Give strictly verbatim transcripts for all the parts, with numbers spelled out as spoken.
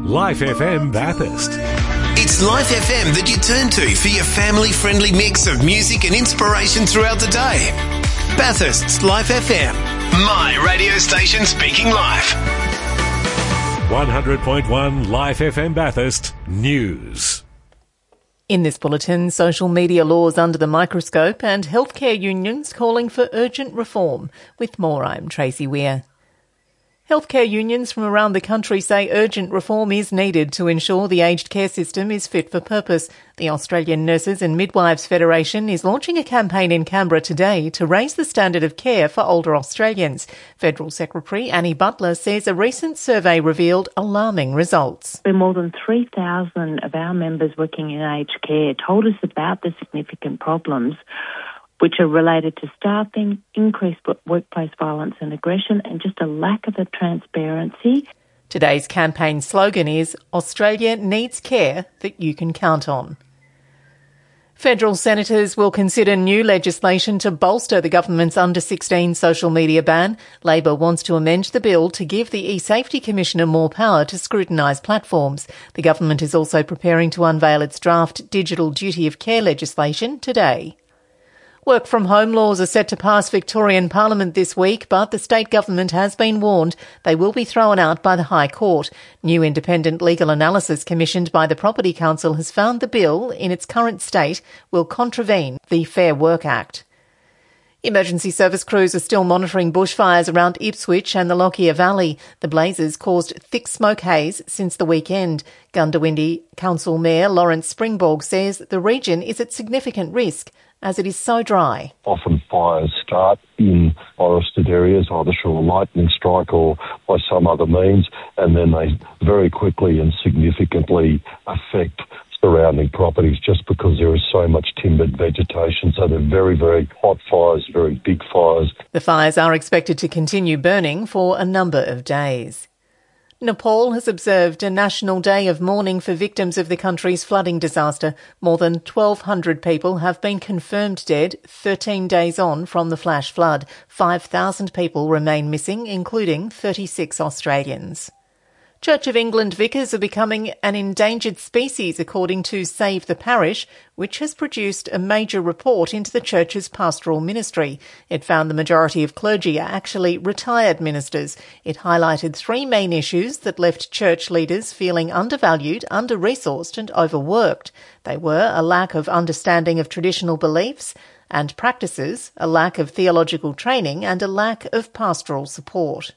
Life F M Bathurst. It's Life F M that you turn to for your family-friendly mix of music and inspiration throughout the day. Bathurst's Life F M. My radio station speaking life. one hundred point one Life F M Bathurst News. In this bulletin, social media laws under the microscope and healthcare unions calling for urgent reform. With more, I'm Tracy Weir. Healthcare unions from around the country say urgent reform is needed to ensure the aged care system is fit for purpose. The Australian Nurses and Midwives Federation is launching a campaign in Canberra today to raise the standard of care for older Australians. Federal Secretary Annie Butler says a recent survey revealed alarming results. More than three thousand of our members working in aged care told us about the significant problems which are related to staffing, increased workplace violence and aggression, and just a lack of a transparency. Today's campaign slogan is Australia needs care that you can count on. Federal senators will consider new legislation to bolster the government's under sixteen social media ban. Labor wants to amend the bill to give the eSafety Commissioner more power to scrutinise platforms. The government is also preparing to unveil its draft digital duty of care legislation today. Work from home laws are set to pass Victorian Parliament this week, but the state government has been warned they will be thrown out by the High Court. New independent legal analysis commissioned by the Property Council has found the bill, in its current state, will contravene the Fair Work Act. Emergency service crews are still monitoring bushfires around Ipswich and the Lockyer Valley. The blazes caused thick smoke haze since the weekend. Goondiwindi Council Mayor Lawrence Springborg says the region is at significant risk as it is so dry. Often fires start in forested areas, either through a lightning strike or by some other means, and then they very quickly and significantly affect surrounding properties just because there is so much timbered vegetation. So they're very, very hot fires, very big fires. The fires are expected to continue burning for a number of days. Nepal has observed a national day of mourning for victims of the country's flooding disaster. More than twelve hundred people have been confirmed dead thirteen days on from the flash flood. five thousand people remain missing, including thirty-six Australians. Church of England vicars are becoming an endangered species, according to Save the Parish, which has produced a major report into the church's pastoral ministry. It found the majority of clergy are actually retired ministers. It highlighted three main issues that left church leaders feeling undervalued, under-resourced and overworked. They were a lack of understanding of traditional beliefs and practices, a lack of theological training and a lack of pastoral support.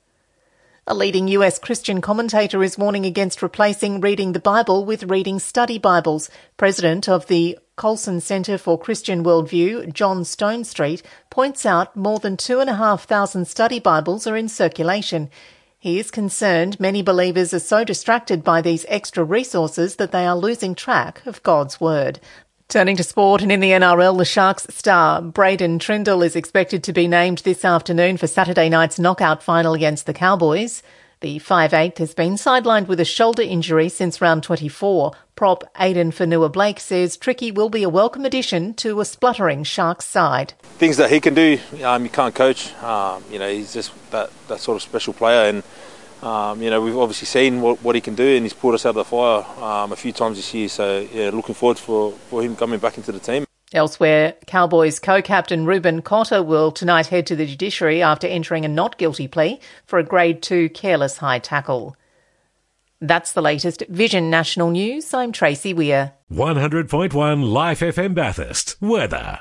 A leading U S Christian commentator is warning against replacing reading the Bible with reading study Bibles. President of the Colson Centre for Christian Worldview, John Stonestreet, points out more than two and a half thousand study Bibles are in circulation. He is concerned many believers are so distracted by these extra resources that they are losing track of God's Word. Turning to sport, and in the N R L, the Sharks star Braden Trindle is expected to be named this afternoon for Saturday night's knockout final against the Cowboys. The five eighth has been sidelined with a shoulder injury since round twenty-four. Prop Aidan Fanua-Blake says Tricky will be a welcome addition to a spluttering Sharks side. Things that he can do, um, you can't coach. Um, you know, he's just that, that sort of special player, and Um, you know, we've obviously seen what, what he can do, and he's pulled us out of the fire um, a few times this year. So, yeah, looking forward for, for him coming back into the team. Elsewhere, Cowboys co-captain Ruben Cotter will tonight head to the judiciary after entering a not guilty plea for a Grade two careless high tackle. That's the latest Vision National News. I'm Tracy Weir. one hundred point one Life F M Bathurst. Weather.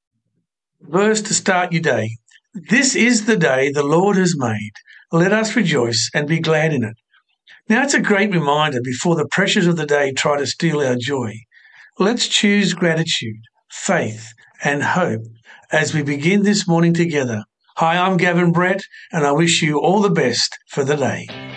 Verse to start your day. This is the day the Lord has made. Let us rejoice and be glad in it. Now, it's a great reminder before the pressures of the day try to steal our joy. Let's choose gratitude, faith, and hope as we begin this morning together. Hi, I'm Gavin Brett, and I wish you all the best for the day.